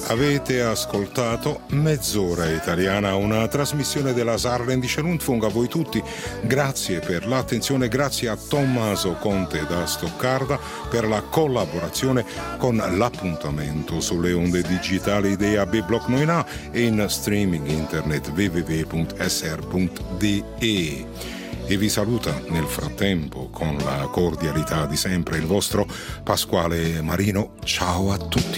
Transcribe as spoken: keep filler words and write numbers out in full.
Avete ascoltato Mezz'ora Italiana, una trasmissione della Saarländische Rundfunk. A voi tutti, grazie per l'attenzione, grazie a Tommaso Conte da Stoccarda per la collaborazione con l'appuntamento sulle onde digitali di A B Block nove A e in streaming internet w w w punto s r punto d e. E vi saluta nel frattempo con la cordialità di sempre il vostro Pasquale Marino. Ciao a tutti.